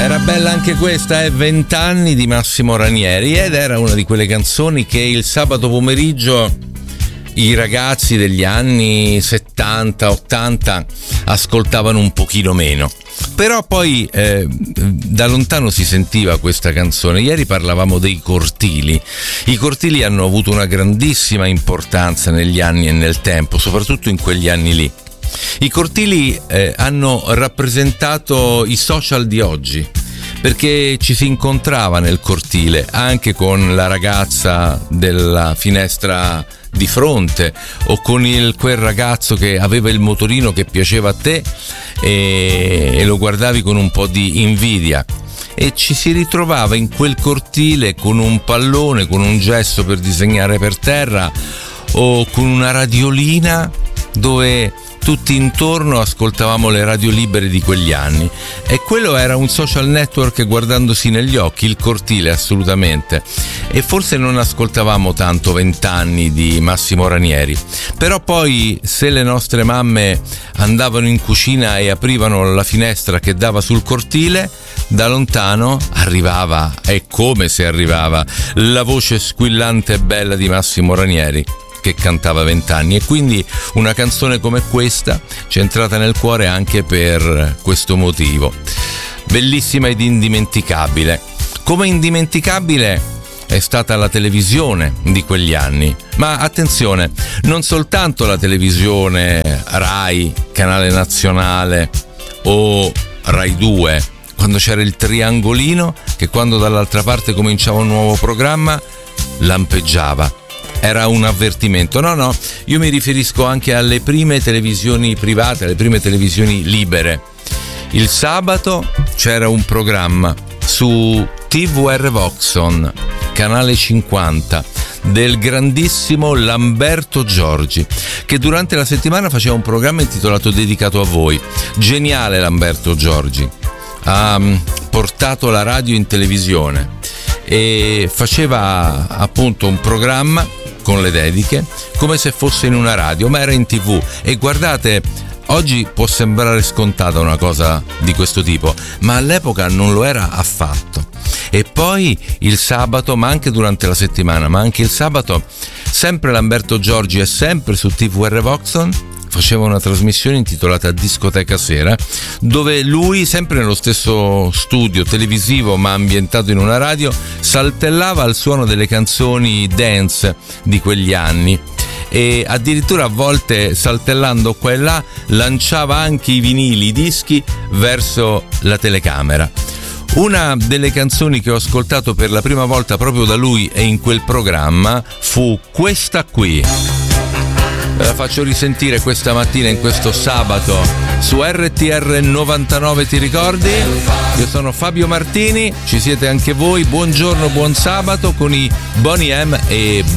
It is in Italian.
Era bella anche questa, 20 anni di Massimo Ranieri, ed era una di quelle canzoni che il sabato pomeriggio i ragazzi degli anni 70-80 ascoltavano un pochino meno. Però poi da lontano si sentiva questa canzone. Ieri parlavamo dei cortili. I cortili hanno avuto una grandissima importanza negli anni e nel tempo, soprattutto in quegli anni lì. I cortili hanno rappresentato i social di oggi, perché ci si incontrava nel cortile anche con la ragazza della finestra di fronte o con quel ragazzo che aveva il motorino che piaceva a te e lo guardavi con un po' di invidia, e ci si ritrovava in quel cortile con un pallone, con un gesto per disegnare per terra o con una radiolina dove tutti intorno ascoltavamo le radio libere di quegli anni, e quello era un social network guardandosi negli occhi, il cortile, assolutamente. E forse non ascoltavamo tanto 20 anni di Massimo Ranieri, però poi se le nostre mamme andavano in cucina e aprivano la finestra che dava sul cortile, da lontano arrivava, e come se arrivava, la voce squillante e bella di Massimo Ranieri, che cantava 20 anni, e quindi una canzone come questa ci è entrata nel cuore anche per questo motivo. Bellissima ed indimenticabile. Come indimenticabile è stata la televisione di quegli anni, ma attenzione, non soltanto la televisione Rai, Canale Nazionale o Rai 2, quando c'era il triangolino che quando dall'altra parte cominciava un nuovo programma lampeggiava. Era un avvertimento. No, io mi riferisco anche alle prime televisioni private, alle prime televisioni libere. Il sabato c'era un programma su TVR Voxon, canale 50, del grandissimo Lamberto Giorgi, che durante la settimana faceva un programma intitolato Dedicato a voi. Geniale Lamberto Giorgi. Ha portato la radio in televisione e faceva appunto un programma con le dediche come se fosse in una radio, ma era in TV. E guardate, oggi può sembrare scontata una cosa di questo tipo, ma all'epoca non lo era affatto. E poi il sabato, ma anche durante la settimana, ma anche il sabato, sempre Lamberto Giorgi e sempre su TVR Voxon faceva una trasmissione intitolata Discoteca Sera, dove lui, sempre nello stesso studio televisivo ma ambientato in una radio, saltellava al suono delle canzoni dance di quegli anni, e addirittura a volte, saltellando qua e là, lanciava anche i vinili, i dischi verso la telecamera. Una delle canzoni che ho ascoltato per la prima volta proprio da lui e in quel programma fu questa qui. Ve la faccio risentire questa mattina, in questo sabato, su RTR 99, ti ricordi? Io sono Fabio Martini, ci siete anche voi, buongiorno, buon sabato con i Boney M e